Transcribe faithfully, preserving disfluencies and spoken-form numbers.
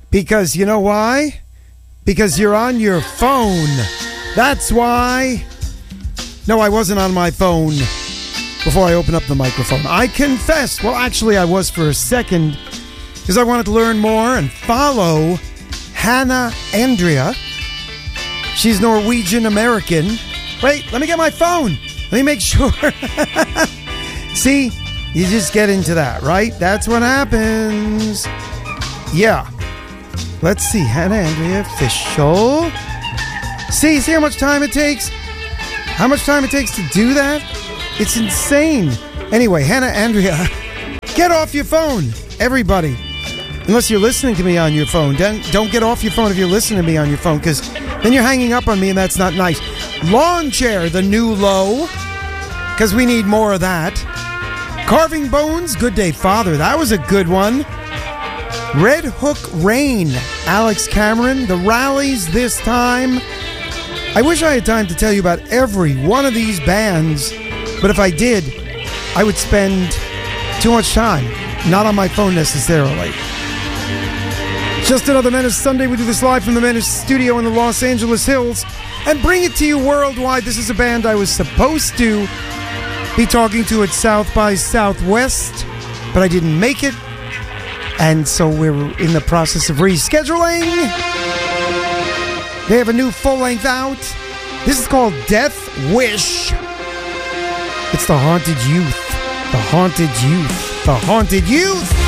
Because you know why? Because you're on your phone. That's why. No, I wasn't on my phone before I opened up the microphone. I confess. Well, actually, I was for a second because I wanted to learn more and follow Hannah Andrea. She's Norwegian American. Wait, let me get my phone. Let me make sure. See, you just get into that, right? That's what happens. Yeah. Let's see. Hannah Andrea official. See, see how much time it takes? How much time it takes to do that? It's insane. Anyway, Hannah Andrea, get off your phone, everybody. Unless you're listening to me on your phone. Don't, don't get off your phone if you're listening to me on your phone, because then you're hanging up on me and that's not nice. Lawn chair, the new low, because we need more of that. Carving Bones, Good Day Father, that was a good one. Red Hook Rain, Alex Cameron, The Rallies This Time. I wish I had time to tell you about every one of these bands, but if I did, I would spend too much time, not on my phone necessarily. Just Another Menace Sunday. We do this live from the Menace studio in the Los Angeles Hills and bring it to you worldwide. This is a band I was supposed to be talking to at South by Southwest, but I didn't make it, and so we're in the process of rescheduling. They have a new full-length out. This is called Death Wish. It's The Haunted Youth. The Haunted Youth. The Haunted Youth.